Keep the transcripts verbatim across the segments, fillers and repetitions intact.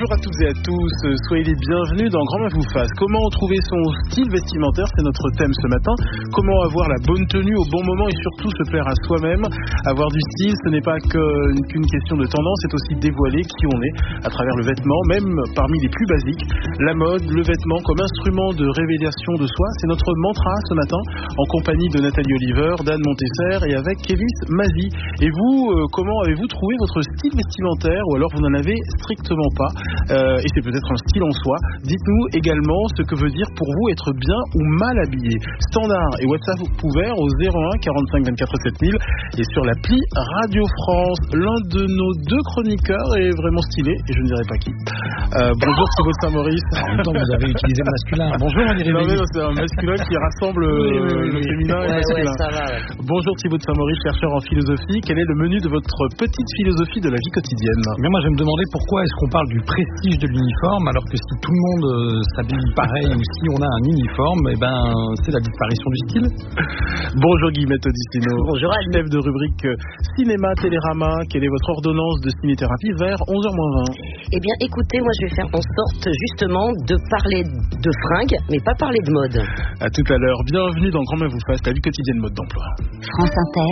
Bonjour à toutes et à tous, soyez les bienvenus dans Grand Main vous fasse. Comment trouver son style vestimentaire, c'est notre thème ce matin. Comment avoir la bonne tenue au bon moment et surtout se plaire à soi-même. Avoir du style, ce n'est pas qu'une question de tendance, c'est aussi dévoiler qui on est à travers le vêtement, même parmi les plus basiques. La mode, le vêtement comme instrument de révélation de soi, c'est notre mantra ce matin, en compagnie de Nathalie Oliver, d'Anne Montesser et avec Kévis Mazi. Et vous, euh, comment avez-vous trouvé votre style vestimentaire, ou alors vous n'en avez strictement pas, euh, et c'est peut-être un style en soi. Dites-nous également ce que veut dire pour vous être bien ou mal habillé. Standard et WhatsApp ouvert au zéro un quarante-cinq vingt-quatre sept mille et sur l'appli Radio France. L'un de nos deux chroniqueurs est vraiment stylé, et je ne dirai pas qui. Euh, bonjour Thibaut de Saint-Maurice. En même temps, vous avez utilisé le masculin. Bonjour André. Non, mais non, c'est un masculin qui rassemble oui, oui, oui, le féminin et le masculin. Ouais, ça va, ouais. Bonjour Thibaut de Saint-Maurice, chercheur en philosophie. Quel est le menu de votre petite philosophie de la vie quotidienne? Mais moi, je vais me demander pourquoi est-ce qu'on parle du prestige de l'uniforme, alors que si tout le monde euh, s'habille pareil ou si on a un uniforme, eh ben, c'est la disparition du style. Bonjour Guillemette Odissino. Bonjour Anne. Chef de rubrique Cinéma Télérama. Quelle est votre ordonnance de cinéthérapie vers onze heures moins vingt? Eh bien, écoutez, moi, je vais faire en sorte justement de parler de fringues, mais pas parler de mode. À tout à l'heure. Bienvenue dans Grand Main vous fasse, la vie quotidienne mode d'emploi. France Inter.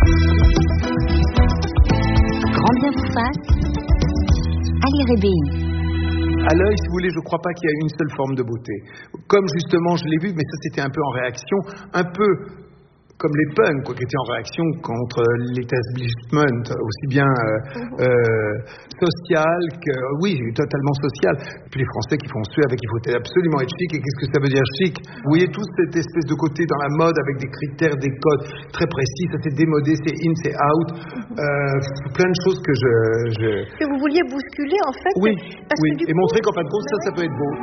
Grand bien vous fasse. Ali Rébéi. À l'œil, si vous voulez, je ne crois pas qu'il y a une seule forme de beauté. Comme justement, je l'ai vu, mais ça c'était un peu en réaction, un peu comme les punks, quoi, qui étaient en réaction contre l'établissement, aussi bien euh, euh, social que, oui, totalement social. Et puis les Français qui font suer avec, il faut absolument être chic. Et qu'est-ce que ça veut dire chic? Vous voyez tous cette espèce de côté dans la mode avec des critères, des codes très précis. Ça c'est démodé, c'est in, c'est out. Euh, plein de choses que je, je... Que vous vouliez bousculer en fait. Oui, parce oui. Que, du et coup, montrer qu'en fin de compte, ça, ça peut être beau.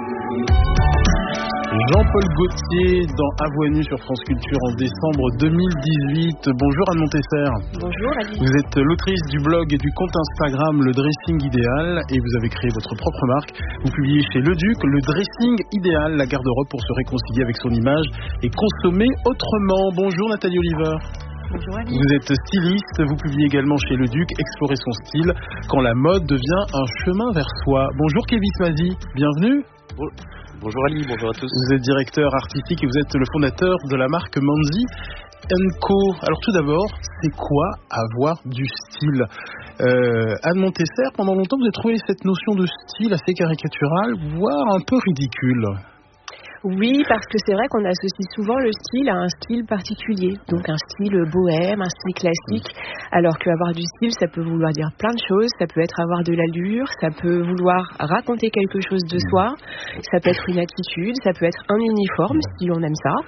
Jean-Paul Gaultier dans À voix nue sur France Culture en décembre deux mille dix-huit. Bonjour Anne Montesser. Bonjour Ali. Vous êtes l'autrice du blog et du compte Instagram Le Dressing Idéal et vous avez créé votre propre marque. Vous publiez chez Le Duc Le Dressing Idéal, la garde-robe pour se réconcilier avec son image et consommer autrement. Bonjour Nathalie Oliver. Bonjour Ali. Vous êtes styliste, vous publiez également chez Le Duc Explorer son style quand la mode devient un chemin vers soi. Bonjour Kévis Mazi, bienvenue. Bon. Bonjour Ali, bonjour à tous. Vous êtes directeur artistique et vous êtes le fondateur de la marque Manzi and Co. Alors tout d'abord, c'est quoi avoir du style? euh, Anne Montesser, pendant longtemps vous avez trouvé cette notion de style assez caricaturale, voire un peu ridicule. Oui, parce que c'est vrai qu'on associe souvent le style à un style particulier, donc un style bohème, un style classique, alors qu'avoir du style, ça peut vouloir dire plein de choses, ça peut être avoir de l'allure, ça peut vouloir raconter quelque chose de soi, ça peut être une attitude, ça peut être un uniforme, si on aime ça.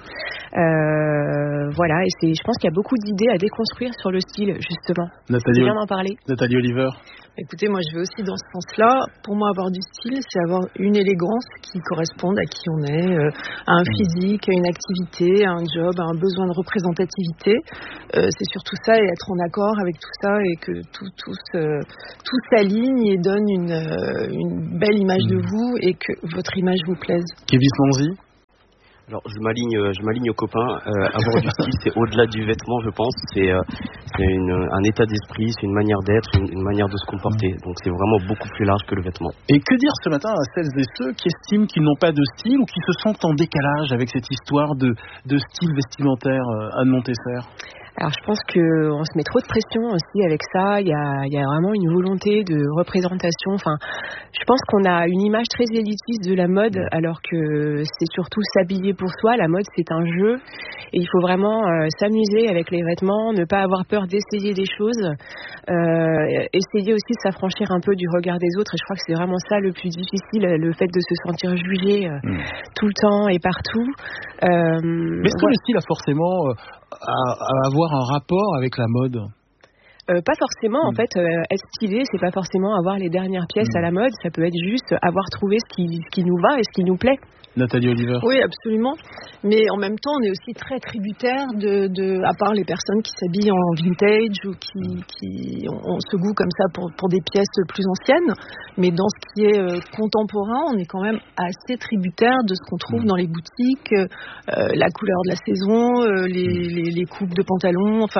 Euh, voilà, et c'est, je pense qu'il y a beaucoup d'idées à déconstruire sur le style, justement. Nathalie, c'est bien d'en parler. Nathalie Oliver. Écoutez, moi je vais aussi dans ce sens-là. Pour moi, avoir du style, c'est avoir une élégance qui corresponde à qui on est, euh, à un physique, à une activité, à un job, à un besoin de représentativité. Euh, c'est surtout ça, et être en accord avec tout ça et que tout, tout, se, tout s'aligne et donne une, euh, une belle image de vous et que votre image vous plaise. Kévis Manzi. Alors je m'aligne, je m'aligne aux copains. Euh, avoir du style, c'est au-delà du vêtement, je pense. C'est, euh, c'est une, un état d'esprit, c'est une manière d'être, une, une manière de se comporter. Donc c'est vraiment beaucoup plus large que le vêtement. Et que dire ce matin à celles et ceux qui estiment qu'ils n'ont pas de style ou qui se sentent en décalage avec cette histoire de, de style vestimentaire, Anne Montesser? Alors je pense qu'on se met trop de pression aussi avec ça, il y a, il y a vraiment une volonté de représentation, enfin je pense qu'on a une image très élitiste de la mode alors que c'est surtout s'habiller pour soi, la mode c'est un jeu et il faut vraiment euh, s'amuser avec les vêtements, ne pas avoir peur d'essayer des choses, euh, essayer aussi de s'affranchir un peu du regard des autres et je crois que c'est vraiment ça le plus difficile, le fait de se sentir jugé euh, mmh. tout le temps et partout. Euh, Mais est-ce que ouais. le style a forcément... Euh, À, à avoir un rapport avec la mode? Euh, pas forcément, mmh. en fait, euh, être stylé, c'est pas forcément avoir les dernières pièces mmh. à la mode, ça peut être juste avoir trouvé ce qui, ce qui nous va et ce qui nous plaît. Nathalie Oliver. Oui, absolument. Mais en même temps, on est aussi très tributaire de, de à part les personnes qui s'habillent en vintage ou qui, qui ont, ont ce goût comme ça pour, pour des pièces plus anciennes. Mais dans ce qui est euh, contemporain, on est quand même assez tributaire de ce qu'on trouve mmh. dans les boutiques, euh, la couleur de la saison, euh, les, les, les coupes de pantalons. Enfin,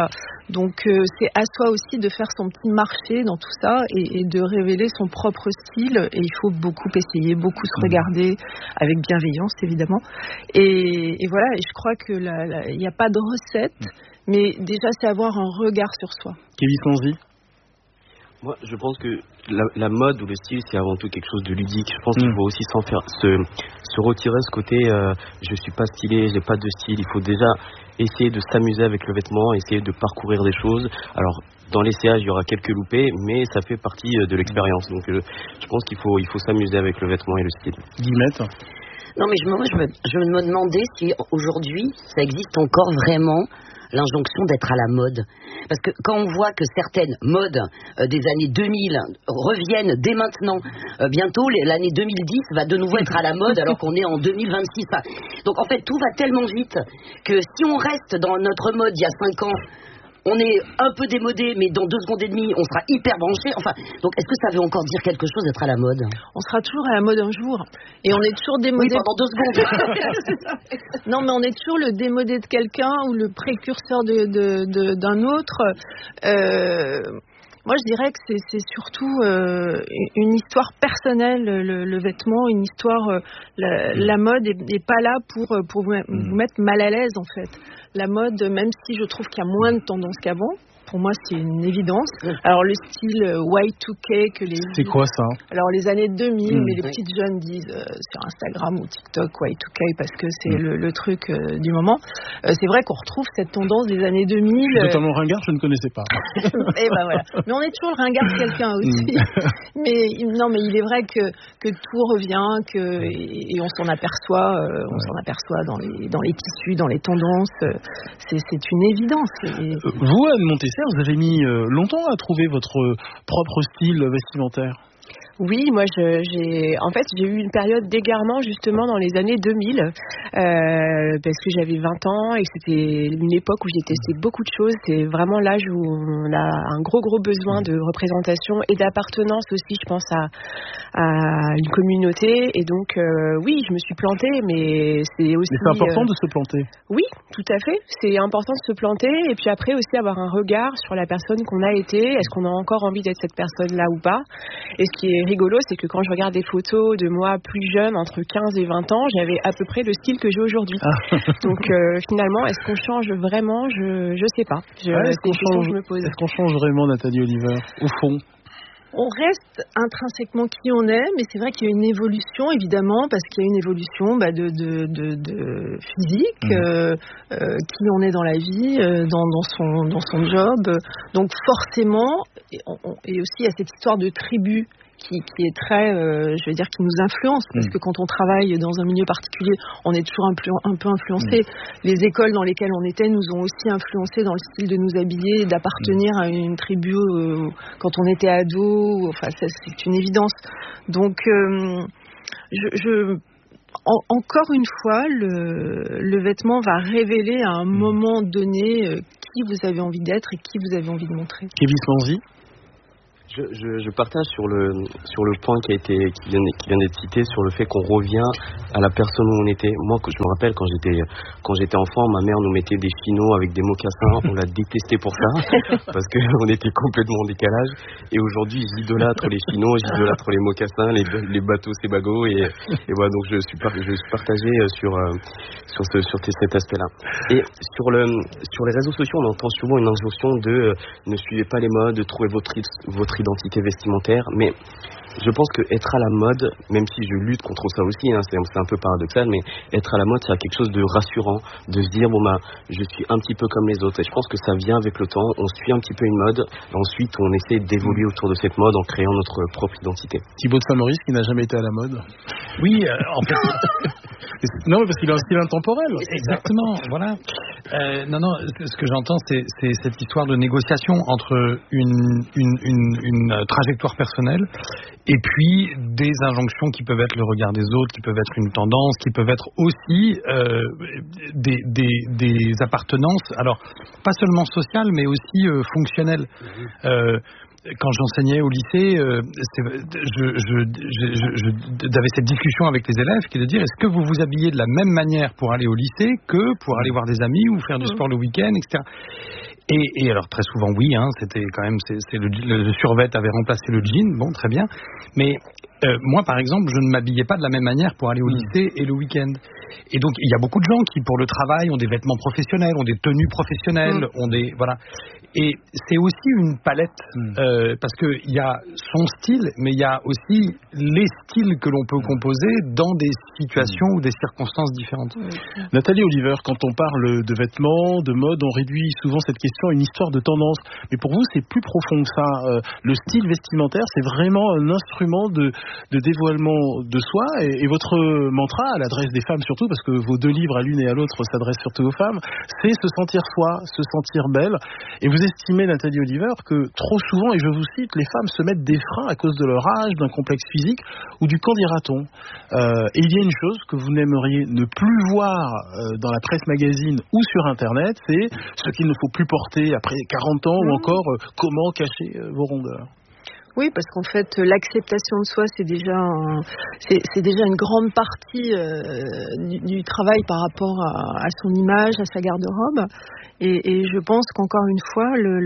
Donc euh, c'est à soi aussi de faire son petit marché dans tout ça et, et de révéler son propre style. Et il faut beaucoup essayer, beaucoup se regarder avec bienveillance évidemment. Et, et voilà, et je crois que il n'y a pas de recette, mais déjà c'est avoir un regard sur soi. Kevin Slanzi. Moi, je pense que la, la mode ou le style, c'est avant tout quelque chose de ludique. Je pense mmh. qu'il faut aussi s'en faire, se, se retirer ce côté euh, je suis pas stylé, j'ai pas de style. Il faut déjà essayer de s'amuser avec le vêtement, essayer de parcourir des choses. Alors, dans l'essayage, il y aura quelques loupés, mais ça fait partie de l'expérience. Donc, je, je pense qu'il faut, il faut s'amuser avec le vêtement et le style. Guillemette. Non, mais je, moi, je me, je me demandais si aujourd'hui, ça existe encore vraiment l'injonction d'être à la mode. Parce que quand on voit que certaines modes euh, des années deux mille reviennent dès maintenant, euh, bientôt les, l'année deux mille dix va de nouveau être à la mode alors qu'on est en deux mille vingt-six. Enfin, donc en fait tout va tellement vite que si on reste dans notre mode il y a cinq ans, on est un peu démodé, mais dans deux secondes et demie, on sera hyper branché. Enfin, donc, est-ce que ça veut encore dire quelque chose d'être à la mode ? On sera toujours à la mode un jour. Et on est toujours démodé. Oui, pendant deux secondes. Non, mais on est toujours le démodé de quelqu'un ou le précurseur de, de, de, d'un autre. Euh... Moi, je dirais que c'est, c'est surtout euh, une histoire personnelle, le, le vêtement, une histoire. Euh, la, la mode n'est pas là pour, pour vous, vous mettre mal à l'aise, en fait. La mode, même si je trouve qu'il y a moins de tendance qu'avant, pour moi, c'est une évidence. Alors, le style Y deux K que les... C'est quoi ça ? Alors, les années deux mille, mmh. mais les oui. petites jeunes disent euh, sur Instagram ou TikTok Y deux K parce que c'est mmh. le, le truc euh, du moment. Euh, c'est vrai qu'on retrouve cette tendance des années deux mille. Notamment euh... ringard, je ne connaissais pas. Et ben voilà. Mais on est toujours le ringard de quelqu'un aussi. Mmh. mais non, mais il est vrai que, que tout revient que, et, et on s'en aperçoit, euh, on ouais. s'en aperçoit dans les, dans les tissus, dans les tendances. Euh, c'est, c'est une évidence. Et... Vous, Anne Montesser, vous avez mis longtemps à trouver votre propre style vestimentaire. Oui, moi je, j'ai en fait j'ai eu une période d'égarement justement dans les années deux mille euh, parce que j'avais vingt ans et que c'était une époque où j'ai testé beaucoup de choses. C'est vraiment l'âge où on a un gros gros besoin de représentation et d'appartenance aussi, je pense à, à une communauté. Et donc euh, oui, je me suis plantée, mais c'est aussi. Mais c'est important euh, de se planter. Oui, tout à fait. C'est important de se planter et puis après aussi avoir un regard sur la personne qu'on a été. Est-ce qu'on a encore envie d'être cette personne-là ou pas ? Et ce qui est rigolo, c'est que quand je regarde des photos de moi plus jeune, entre quinze et vingt ans, j'avais à peu près le style que j'ai aujourd'hui. Ah. Donc euh, finalement, est-ce qu'on change vraiment ? Je je sais pas. Je, ah, est-ce, qu'on change, je me pose. est-ce qu'on change vraiment, Nathalie Oliver, au fond ? On reste intrinsèquement qui on est, mais c'est vrai qu'il y a une évolution, évidemment, parce qu'il y a une évolution bah, de, de, de, de physique, mmh. euh, euh, qui on est dans la vie, euh, dans, dans, son, dans son job. Donc forcément, et, on, et aussi il y a cette histoire de tribu qui, qui est très, euh, je veux dire, qui nous influence, parce mmh. que quand on travaille dans un milieu particulier, on est toujours un peu, un peu influencé. Mmh. Les écoles dans lesquelles on était nous ont aussi influencé dans le style de nous habiller, d'appartenir mmh. à une tribu euh, quand on était ado. Enfin, ça, c'est une évidence. Donc, euh, je, je en, encore une fois, le, le vêtement va révéler à un mmh. moment donné euh, qui vous avez envie d'être et qui vous avez envie de montrer. Kevin Slanzi. Je, je, je partage sur le, sur le point qui, a été, qui, vient, qui vient d'être cité, sur le fait qu'on revient à la personne où on était. Moi, je me rappelle quand j'étais, quand j'étais enfant, ma mère nous mettait des chinos avec des mocassins. On l'a détesté pour ça, parce qu'on était complètement en décalage. Et aujourd'hui, j'idolâtre les chinos, j'idolâtre les mocassins, les, les bateaux, ces bagots. Et, et voilà, donc je suis, par, je suis partagé sur, sur, ce, sur cet aspect-là. Et sur, le, sur les réseaux sociaux, on entend souvent une injonction de euh, ne suivez pas les modes, trouvez votre, votre identité vestimentaire, mais je pense que être à la mode, même si je lutte contre ça aussi, hein, c'est, c'est un peu paradoxal, mais être à la mode, c'est quelque chose de rassurant, de se dire bon bah je suis un petit peu comme les autres, et je pense que ça vient avec le temps, on suit un petit peu une mode, et ensuite on essaie d'évoluer autour de cette mode en créant notre propre identité. Thibaut de Saint-Maurice qui n'a jamais été à la mode. Oui, euh, en fait. Non, parce qu'il a un style intemporel. Exactement, voilà. Euh, non, non, ce que j'entends, c'est, c'est cette histoire de négociation entre une, une, une, une trajectoire personnelle et puis des injonctions qui peuvent être le regard des autres, qui peuvent être une tendance, qui peuvent être aussi euh, des, des, des appartenances, alors pas seulement sociales, mais aussi euh, fonctionnelles. Euh, Quand j'enseignais au lycée, euh, c'est, je, je, je, je, je, j'avais cette discussion avec les élèves qui est de dire est-ce que vous vous habillez de la même manière pour aller au lycée que pour aller voir des amis ou faire du sport le week-end, et cetera. Et, et alors très souvent oui, hein, c'était quand même, c'est, c'est le, le, le survêt avait remplacé le jean, bon très bien, mais euh, moi par exemple je ne m'habillais pas de la même manière pour aller au lycée et le week-end. Et donc il y a beaucoup de gens qui pour le travail ont des vêtements professionnels, ont des tenues professionnelles, mmh. ont des voilà. Et c'est aussi une palette mmh. euh, parce que il y a son style, mais il y a aussi les styles que l'on peut composer dans des situations mmh. ou des circonstances différentes. Mmh. Nathalie Oliver, quand on parle de vêtements, de mode, on réduit souvent cette question à une histoire de tendance. Mais pour vous, c'est plus profond que ça. Euh, le style vestimentaire, c'est vraiment un instrument de, de dévoilement de soi. Et, et votre mantra, à l'adresse des femmes surtout, parce que vos deux livres à l'une et à l'autre s'adressent surtout aux femmes, c'est se sentir soi, se sentir belle. Et vous estimez, Nathalie Oliver, que trop souvent, et je vous cite, les femmes se mettent des freins à cause de leur âge, d'un complexe physique ou du qu'en dira-t-on. Euh, et il y a une chose que vous n'aimeriez ne plus voir euh, dans la presse magazine ou sur Internet, c'est ce qu'il ne faut plus porter après quarante ans mmh. ou encore euh, comment cacher euh, vos rondeurs. Oui, parce qu'en fait, l'acceptation de soi, c'est déjà, un, c'est, c'est déjà une grande partie euh, du, du travail par rapport à, à son image, à sa garde-robe. Et, et je pense qu'encore une fois, le,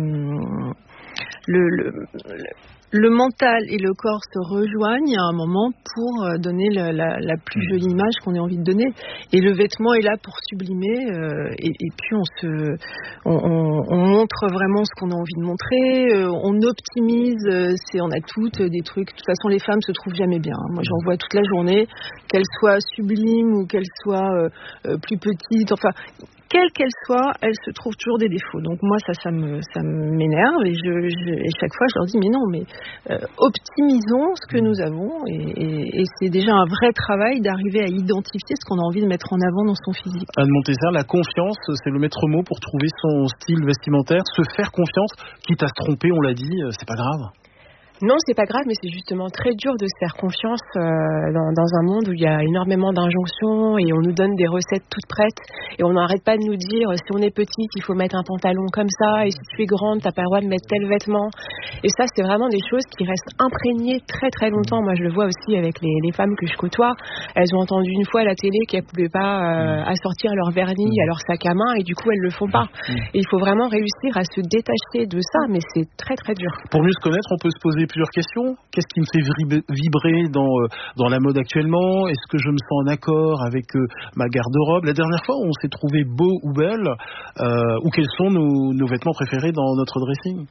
le, le, le, le Le mental et le corps se rejoignent à un moment pour donner la, la, la plus jolie image qu'on ait envie de donner. Et le vêtement est là pour sublimer. Euh, et, et puis on se, on, on, on montre vraiment ce qu'on a envie de montrer. Euh, on optimise. Euh, c'est, on a toutes des trucs. De toute façon, les femmes se trouvent jamais bien. Moi, j'en vois toute la journée, qu'elles soient sublimes ou qu'elles soient euh, euh, plus petites. Enfin. Quelle qu'elle soit, elle se trouve toujours des défauts. Donc moi, ça, ça me, ça m'énerve et, je, je, et chaque fois, je leur dis, mais non, mais euh, optimisons ce que nous avons et, et, et c'est déjà un vrai travail d'arriver à identifier ce qu'on a envie de mettre en avant dans son physique. Anne Montésar, la confiance, c'est le maître mot pour trouver son style vestimentaire, se faire confiance, quitte à se tromper, on l'a dit, c'est pas grave. Non, c'est pas grave, mais c'est justement très dur de se faire confiance euh, dans, dans un monde où il y a énormément d'injonctions et on nous donne des recettes toutes prêtes et on n'arrête pas de nous dire si on est petite, il faut mettre un pantalon comme ça et si tu es grande, t'as pas le droit de mettre tel vêtement. Et ça, c'est vraiment des choses qui restent imprégnées très très longtemps. Moi, je le vois aussi avec les, les femmes que je côtoie. Elles ont entendu une fois à la télé qu'elles pouvaient pas euh, assortir leur vernis à leur sac à main et du coup, elles le font pas. Et il faut vraiment réussir à se détacher de ça, mais c'est très très dur. Pour mieux se connaître, on peut se poser plusieurs questions. Qu'est-ce qui me fait vibrer dans, euh, dans la mode actuellement? Est-ce que je me sens en accord avec euh, ma garde-robe? La dernière fois, on s'est trouvé beau ou belle euh, ou quels sont nos, nos vêtements préférés dans notre dressing?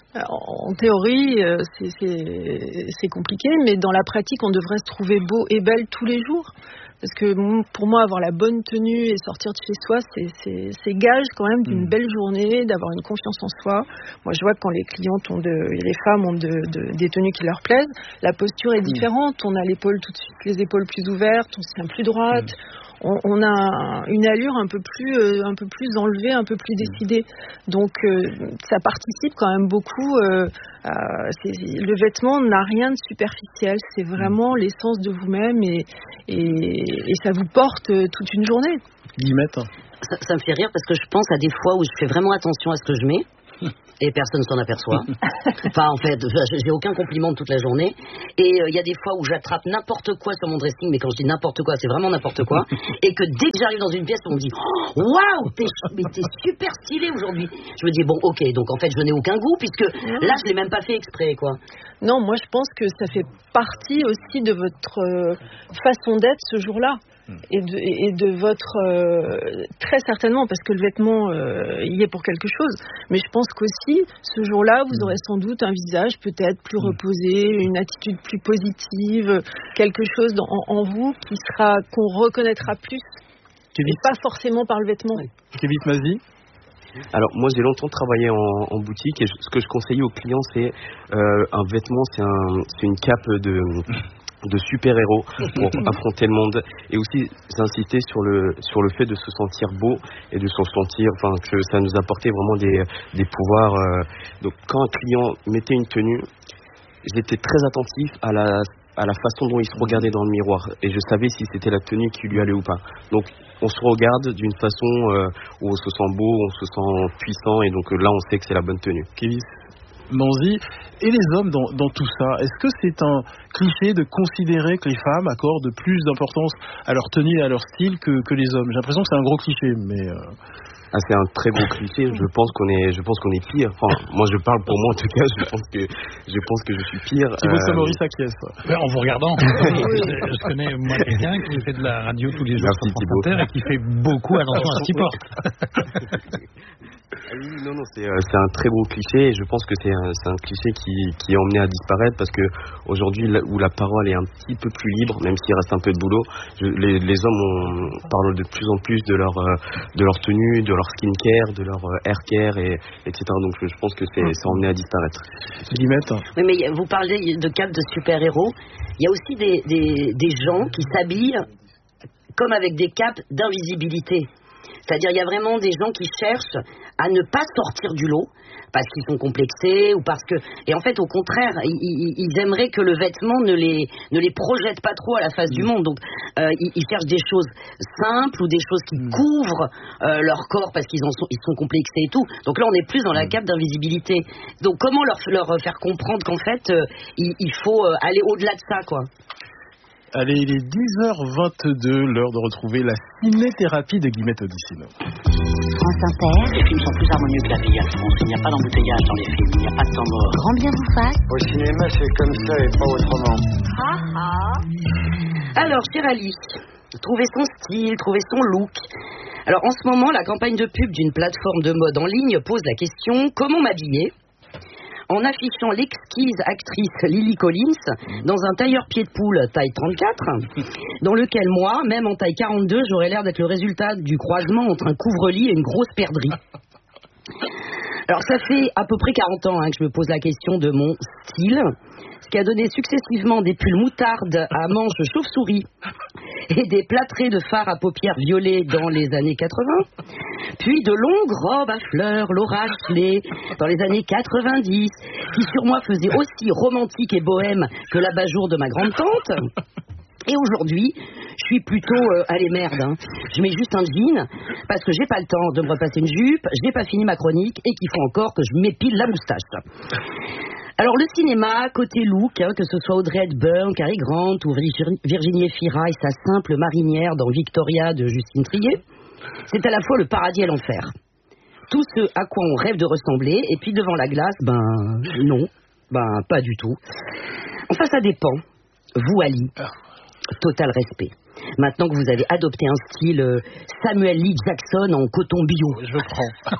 En théorie, c'est, c'est, c'est compliqué, mais dans la pratique, on devrait se trouver beau et belle tous les jours. Parce que pour moi, avoir la bonne tenue et sortir de chez soi, c'est, c'est, c'est gage quand même d'une belle journée, d'avoir une confiance en soi. Moi, je vois que quand les clientes ont de, les femmes ont de, de, des tenues qui leur plaisent, la posture est différente. On a l'épaule tout de suite, les épaules plus ouvertes, on se tient plus droite. On, on a une allure un peu plus, euh, un peu plus enlevée, un peu plus décidée. Donc, euh, ça participe quand même beaucoup. Euh, à, c'est, le vêtement n'a rien de superficiel. C'est vraiment l'essence de vous-même et, et, et ça vous porte toute une journée. Guillemette. Ça, ça me fait rire parce que je pense à des fois où je fais vraiment attention à ce que je mets. Et personne s'en aperçoit. Enfin, en fait, j'ai aucun compliment de toute la journée. Et il euh, y a des fois où j'attrape n'importe quoi sur mon dressing, mais quand je dis n'importe quoi, c'est vraiment n'importe quoi. Et que dès que j'arrive dans une pièce, on me dit waouh, t'es, mais t'es super stylé aujourd'hui. Je me dis bon, ok, donc en fait, je n'ai aucun goût puisque là, je l'ai même pas fait exprès, quoi. Non, moi, je pense que ça fait partie aussi de votre euh, façon d'être ce jour-là. Et de, et de votre euh, très certainement parce que le vêtement euh, y est pour quelque chose, mais je pense qu'aussi ce jour-là vous aurez sans doute un visage peut-être plus reposé, une attitude plus positive, quelque chose dans, en, en vous qui sera qu'on reconnaîtra plus Kevin. Et pas forcément par le vêtement. Kevin Mazi. Alors moi j'ai longtemps travaillé en, en boutique et je, ce que je conseille aux clients c'est euh, un vêtement, c'est, un, c'est une cape de de super-héros pour affronter le monde et aussi insister sur le sur le fait de se sentir beau et de se sentir enfin que ça nous apportait vraiment des des pouvoirs euh, donc quand un client mettait une tenue j'étais très attentif à la à la façon dont il se regardait dans le miroir et je savais si c'était la tenue qui lui allait ou pas. Donc on se regarde d'une façon euh, où on se sent beau, on se sent puissant et donc euh, là on sait que c'est la bonne tenue. Kevin Manzi, et les hommes dans, dans tout ça, est-ce que c'est un cliché de considérer que les femmes accordent plus d'importance à leur tenue et à leur style que, que les hommes? J'ai l'impression que c'est un gros cliché, mais... Euh... ah, c'est un très gros cliché. Je pense qu'on est, je pense qu'on est pire. Enfin, moi, je parle pour moi en tout cas. Je pense que, je pense que je suis pire. Thibaut euh... Samory s'acquiesce. Ouais, en vous regardant, je, je connais moi quelqu'un qui fait de la radio tous les jours sur France Inter et qui fait beaucoup attention à ce qu'il porte. Ah oui, non, non, c'est, euh, c'est un très gros cliché et je pense que c'est un, c'est un cliché qui, qui est emmené à disparaître parce que aujourd'hui, là où la parole est un petit peu plus libre, même s'il reste un peu de boulot, je, les, les hommes ont, parlent de plus en plus de leur, euh, de leur tenue, de leur skincare, de leur euh, hair care, et, etc. Donc je, je pense que c'est, c'est emmené à disparaître. Guillemette. Oui, mais vous parlez de cap de super-héros. Il y a aussi des, des, des gens qui s'habillent comme avec des capes d'invisibilité. C'est-à-dire, il y a vraiment des gens qui cherchent à ne pas sortir du lot parce qu'ils sont complexés ou parce que... Et en fait, au contraire, ils, ils aimeraient que le vêtement ne les, ne les projette pas trop à la face mmh. du monde. Donc, euh, ils, ils cherchent des choses simples ou des choses qui mmh. couvrent euh, leur corps parce qu'ils en sont, ils sont complexés et tout. Donc là, on est plus dans la cape d'invisibilité. Donc, comment leur, leur faire comprendre qu'en fait, euh, il, il faut euh, aller au-delà de ça, quoi. Allez, il est dix heures vingt-deux, l'heure de retrouver la ciné-thérapie de Guillemette Odissino. France Inter. Les films sont plus harmonieux que la vie, Alphonse. Il n'y a pas d'embouteillage dans les films, il n'y a pas de temps mort. Grand bien vous fasse. Au cinéma, c'est comme ça et pas autrement. Ah ah. Alors, chère Alice, trouver son style, trouver son look. Alors, en ce moment, la campagne de pub d'une plateforme de mode en ligne pose la question « Comment m'habiller ?» en affichant l'exquise actrice Lily Collins dans un tailleur-pied de poule taille trente-quatre, dans lequel moi, même en taille quarante-deux, j'aurais l'air d'être le résultat du croisement entre un couvre-lit et une grosse perdrix. Alors ça fait à peu près quarante ans hein, que je me pose la question de mon style, ce qui a donné successivement des pulls moutarde à manches chauve-souris et des plâtrés de fard à paupières violets dans les années quatre-vingts, puis de longues robes à fleurs, Laura Ashley dans les années quatre-vingt-dix, qui sur moi faisaient aussi romantique et bohème que l'abat-jour de ma grande-tante. Et aujourd'hui, je suis plutôt euh, allez merde, hein. Je mets juste un jean parce que j'ai pas le temps de me repasser une jupe, j'ai pas fini ma chronique et qu'il faut encore que je m'épile la moustache. Alors le cinéma, côté look, hein, que ce soit Audrey Hepburn, Cary Grant ou Virginie Efira et sa simple marinière dans Victoria de Justine Triet, c'est à la fois le paradis et l'enfer. Tout ce à quoi on rêve de ressembler, et puis devant la glace, ben non, ben pas du tout. Enfin ça dépend. Vous Ali, total respect. Maintenant que vous avez adopté un style euh, Samuel Lee Jackson en coton bio. Je prends.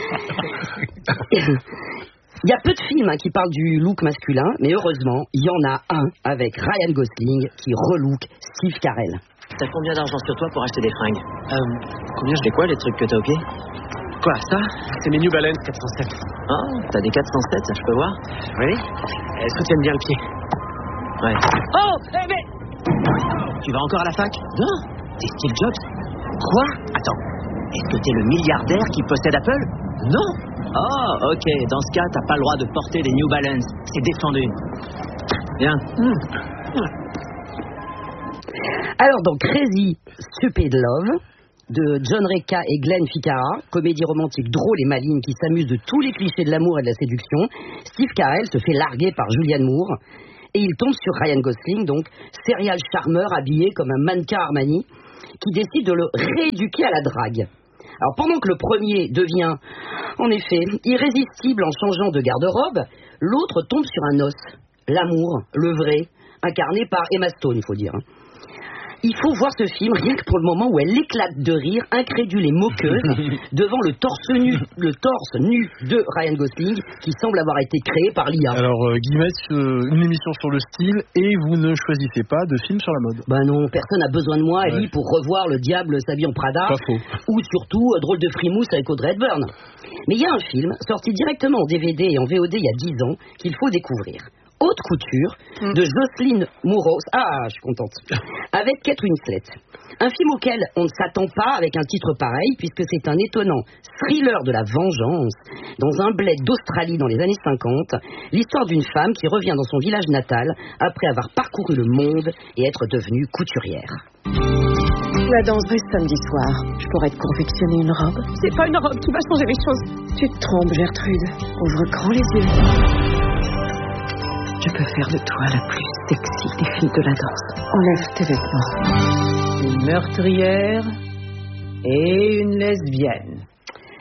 Il y a peu de films hein, qui parlent du look masculin, mais heureusement, il y en a un avec Ryan Gosling qui relook Steve Carell. T'as combien d'argent sur toi pour acheter des fringues? Euh, combien je fais quoi les trucs que t'as au pied? Quoi, ça? C'est mes New Balance quatre cent sept. Oh, t'as des quatre cent sept, ça je peux voir? Oui. Est-ce que tu aimes bien le pied? Ouais. Oh, eh mais... Tu vas encore à la fac? Non. T'es Steve Jobs? Quoi? Attends. Est-ce que t'es le milliardaire qui possède Apple? Non. Oh, ok. Dans ce cas, t'as pas le droit de porter des New Balance. C'est défendu. Bien. Mmh. Mmh. Alors, dans Crazy Stupid Love, de John Reca et Glenn Ficarra, comédie romantique drôle et maligne qui s'amuse de tous les clichés de l'amour et de la séduction, Steve Carell se fait larguer par Julianne Moore et il tombe sur Ryan Gosling, donc serial charmeur habillé comme un mannequin Armani, qui décide de le rééduquer à la drague. Alors pendant que le premier devient, en effet, irrésistible en changeant de garde-robe, l'autre tombe sur un os, l'amour, le vrai, incarné par Emma Stone, il faut dire. Il faut voir ce film rien que pour le moment où elle éclate de rire, incrédule et moqueuse, devant le torse nu, le torse nu de Ryan Gosling, qui semble avoir été créé par l'I A. Alors, euh, Guillemette, euh, une émission sur le style, et vous ne choisissez pas de film sur la mode. Ben non, personne n'a besoin de moi, Ali, ouais. pour revoir Le Diable s'habille en Prada, pas faux. Ou surtout euh, Drôle de frimousse avec Audrey Hepburn. Mais il y a un film, sorti directement en D V D et en V O D il y a dix ans, qu'il faut découvrir. Haute couture de Jocelyn Mouros, ah je suis contente, avec Kate Winslet. Un film auquel on ne s'attend pas avec un titre pareil, puisque c'est un étonnant thriller de la vengeance dans un bled d'Australie dans les années cinquante, l'histoire d'une femme qui revient dans son village natal après avoir parcouru le monde et être devenue couturière. La danserai samedi soir. Je pourrais te confectionner une robe. C'est pas une robe qui va changer les choses. Tu te trompes, Gertrude. Ouvre grand les yeux. Je peux faire de toi la plus sexy des filles de la danse. Enlève tes vêtements. Une meurtrière et une lesbienne.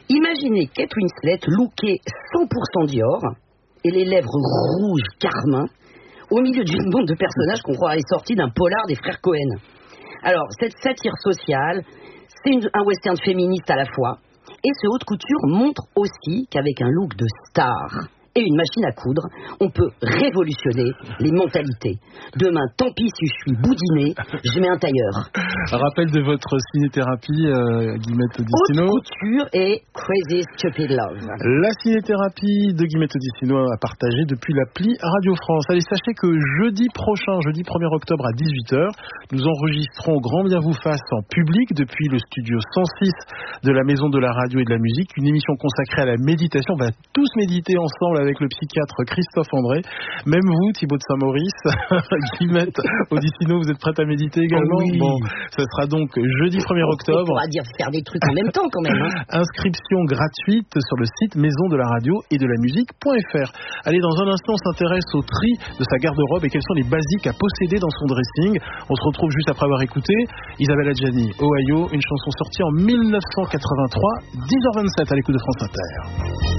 Imaginez Kate Winslet lookée cent pour cent Dior et les lèvres rouges carmin au milieu d'une bande de personnages qu'on croirait sortis d'un polar des frères Cohen. Alors, cette satire sociale, c'est une, un western féministe à la fois. Et ce haute couture montre aussi qu'avec un look de star et une machine à coudre, on peut révolutionner les mentalités. Demain, tant pis si je suis boudiné, je mets un tailleur. Rappel de votre cinéthérapie, euh, Guillemette Odissino. Haute couture et Crazy Stupid Love. La cinéthérapie de Guillemette Odissino à partager depuis l'appli Radio France. Allez, sachez que jeudi prochain, jeudi premier octobre à dix-huit heures, nous enregistrons Grand Bien vous fasse en public depuis le studio cent six de la Maison de la Radio et de la Musique, une émission consacrée à la méditation. On va tous méditer ensemble avec le psychiatre Christophe André. Même vous, Thibaut de Saint-Maurice, Guillemette Odissino, vous êtes prête à méditer également? Oh oui. Bon, ça sera donc jeudi premier octobre. On pourra dire faire des trucs en même temps quand même. Hein. Inscription gratuite sur le site maison de la radio et de la musique.fr. Allez, dans un instant, on s'intéresse au tri de sa garde-robe et quels sont les basiques à posséder dans son dressing. On se retrouve juste après avoir écouté Isabelle Adjani, Ohio, une chanson sortie en mille neuf cent quatre-vingt-trois, dix heures vingt-sept à l'écoute de France Inter.